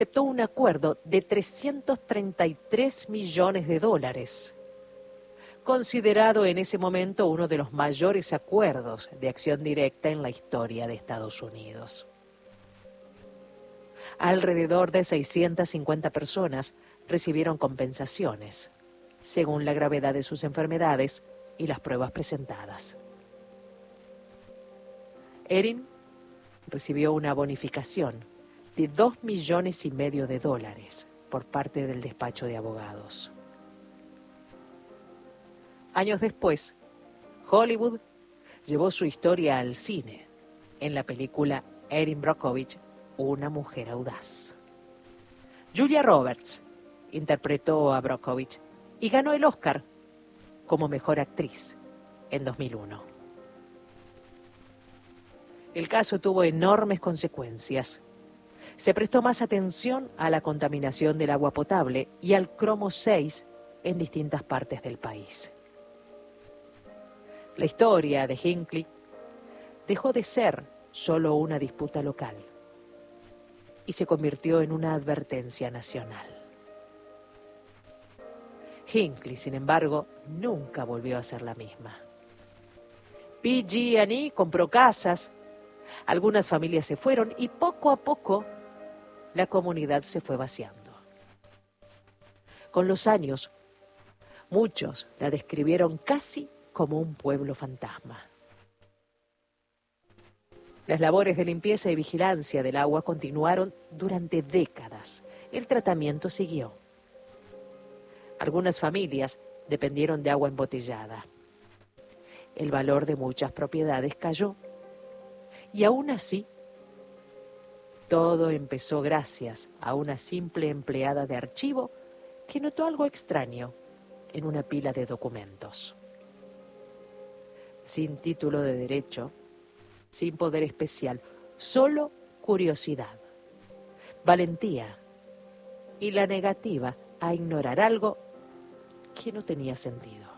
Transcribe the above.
aceptó un acuerdo de $333 millones, considerado en ese momento uno de los mayores acuerdos de acción directa en la historia de Estados Unidos. Alrededor de 650 personas recibieron compensaciones, según la gravedad de sus enfermedades y las pruebas presentadas. Erin recibió una bonificación de $2,5 millones por parte del despacho de abogados. Años después, Hollywood llevó su historia al cine en la película Erin Brockovich, una mujer audaz. Julia Roberts interpretó a Brockovich y ganó el Oscar como mejor actriz en 2001. El caso tuvo enormes consecuencias. Se prestó más atención a la contaminación del agua potable y al cromo 6 en distintas partes del país. La historia de Hinckley dejó de ser solo una disputa local y se convirtió en una advertencia nacional. Hinckley, sin embargo, nunca volvió a ser la misma. PG&E compró casas, algunas familias se fueron y poco a poco la comunidad se fue vaciando. Con los años, muchos la describieron casi como un pueblo fantasma. Las labores de limpieza y vigilancia del agua continuaron durante décadas. El tratamiento siguió. Algunas familias dependieron de agua embotellada. El valor de muchas propiedades cayó. Y aún así, todo empezó gracias a una simple empleada de archivo que notó algo extraño en una pila de documentos. Sin título de derecho, sin poder especial, solo curiosidad, valentía y la negativa a ignorar algo que no tenía sentido.